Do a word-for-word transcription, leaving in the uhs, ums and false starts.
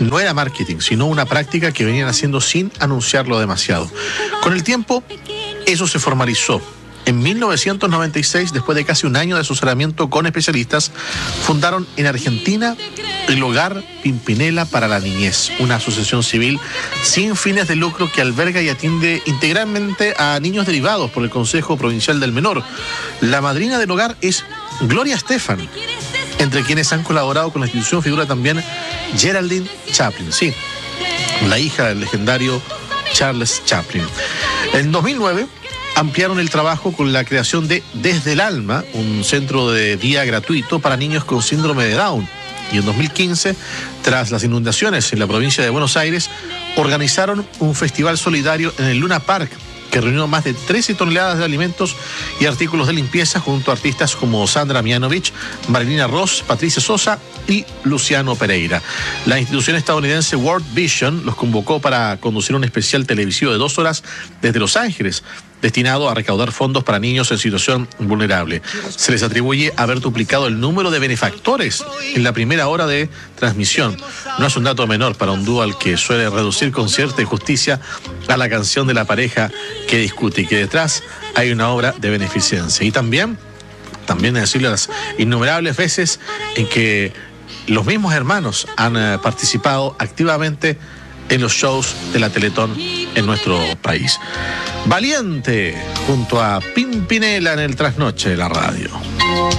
no era marketing, sino una práctica que venían haciendo sin anunciarlo demasiado. Con el tiempo, eso se formalizó. En mil novecientos noventa y seis, después de casi un año de asesoramiento con especialistas, fundaron en Argentina el Hogar Pimpinela para la Niñez, una asociación civil sin fines de lucro que alberga y atiende integralmente a niños derivados por el Consejo Provincial del Menor. La madrina del hogar es Gloria Estefan. Entre quienes han colaborado con la institución figura también Geraldine Chaplin, sí, la hija del legendario Charles Chaplin. En dos mil nueve ampliaron el trabajo con la creación de Desde el Alma, un centro de día gratuito para niños con síndrome de Down. Y en dos mil quince, tras las inundaciones en la provincia de Buenos Aires, organizaron un festival solidario en el Luna Park, que reunió más de trece toneladas de alimentos y artículos de limpieza junto a artistas como Sandra Mianovich, Marilina Ross, Patricia Sosa y Luciano Pereira. La institución estadounidense World Vision los convocó para conducir un especial televisivo de dos horas desde Los Ángeles, destinado a recaudar fondos para niños en situación vulnerable. Se les atribuye haber duplicado el número de benefactores en la primera hora de transmisión. No es un dato menor para un dúo al que suele reducir con cierta injusticia a la canción de la pareja que discute y que detrás hay una obra de beneficencia. Y también, también decirle las innumerables veces en que los mismos hermanos han eh, participado activamente en los shows de la Teletón en nuestro país. Valiente, junto a Pimpinela en el trasnoche de la radio.